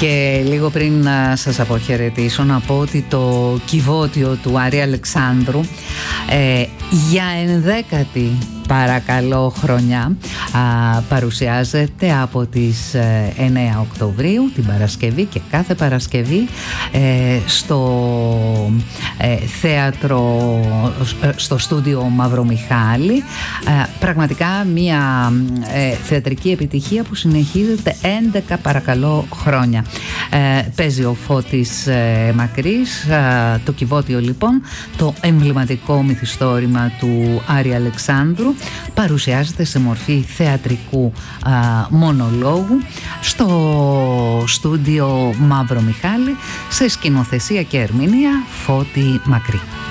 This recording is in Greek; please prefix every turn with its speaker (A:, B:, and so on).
A: Και λίγο πριν να σας αποχαιρετήσω να πω ότι το κυβότιο του Άρη Αλεξάνδρου για 11η παρακαλώ χρονιά παρουσιάζεται από τις 9 Οκτωβρίου την Παρασκευή και κάθε Παρασκευή στο θέατρο, στο στούντιο Μαυρομιχάλη. Πραγματικά μια θεατρική επιτυχία που συνεχίζεται 11 παρακαλώ χρόνια. Παίζει ο Φώτης Μακρύς το κυβότιο λοιπόν, το εμβληματικό μυθιστόρημα του Άρη Αλεξάνδρου παρουσιάζεται σε μορφή θεατρικού μονολόγου στο στούντιο Μαυρομιχάλη σε σκηνοθεσία και ερμηνεία Φώτη Μακρύ.